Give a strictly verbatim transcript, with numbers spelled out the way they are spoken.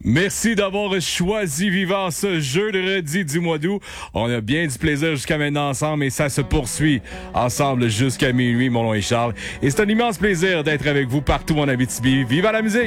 Merci d'avoir choisi Vivant ce jeudi du mois d'août. On a bien du plaisir jusqu'à maintenant ensemble et ça se poursuit ensemble jusqu'à minuit. Mon nom est Charles et c'est un immense plaisir d'être avec vous partout en Abitibi. Vive la musique!